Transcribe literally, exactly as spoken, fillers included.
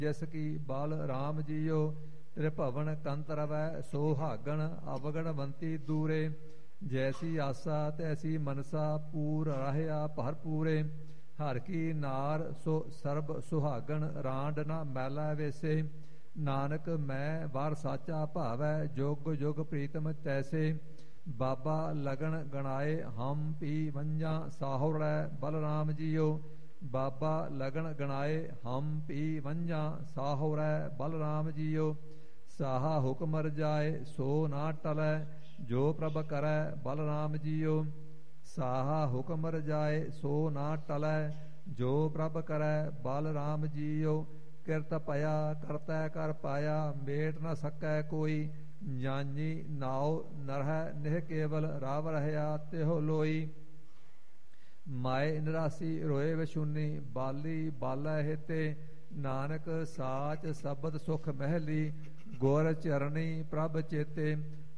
ਜਿਸ ਕੀ ਬਲ ਰਾਮ ਜੀਓ ਤ੍ਰਿਭਵਨ ਕੰਤ ਰਵੈ ਸੋਹਾਗਣ ਅਵਗਣਵੰਤੀ ਦੂਰੇ ਜੈਸੀ ਆਸਾ ਤੈਸੀ ਮਨਸਾ ਪੂਰ ਰਹਿਆ ਭਰਪੂਰੇ ਹਰ ਕੀ ਨਾਰ ਸੋ ਸਰਬ ਸੁਹਾਗਣ ਰਾਂਡ ਨਾ ਮੈਲਾ ਵੇਸੇ ਨਾਨਕ ਮੈਂ ਵਰ ਸਾਚਾ ਭਾਵੈ ਜੁਗ ਜੁਗ ਪ੍ਰੀਤਮ ਤੈਸੇ ਬਾਬਾ ਲਗਨ ਗਣਾਏ ਹਮ ਪੀ ਵੰਜਾ ਸਾਹੁਰੈ ਬਲਰਾਮ ਜੀਓ ਬਾਬਾ ਲਗਨ ਗਣਾਏ ਹਮ ਪੀ ਵੰਜਾ ਸਾਹੁਰੈ ਬਲਰਾਮ ਜੀਓ ਸਾਹਾ ਹੁਕਮ ਰਜਾਏ ਸੋ ਨਾ ਟਲੈ ਜੋ ਪ੍ਰਭ ਕਰੈ ਬਲਰਾਮ ਜੀਓ ਸਾਹਾ ਹੁਕਮ ਰਜਾਏ ਸੋ ਨਾ ਟਲੈ ਜੋ ਪ੍ਰਭ ਕਰੈ ਬਲਰਾਮ ਜੀਓ ਕਿਰਤ ਭਇਆ ਕਰਤੈ ਕਰ ਪਾਇਆ ਮੇਟ ਨ ਸਕੈ ਕੋਈ ਜਾਨੀ ਨਾਉ ਨਰਹਿ ਨਿਹ ਕੇਵਲ ਰਾਵ ਰਹਿਆ ਤਿਹੁ ਲੋਈ ਮਾਏ ਨਿਰਾਸੀ ਰੋਏ ਵਿਸ਼ੁਨੀ ਬਾਲੀ ਬਾਲੈ ਹਿਤੇ ਨਾਨਕ ਸਾਚ ਸਬਦ ਸੁਖ ਮਹਿਲੀ ਗੁਰ ਚਰਣੀ ਪ੍ਰਭ ਚੇਤੇ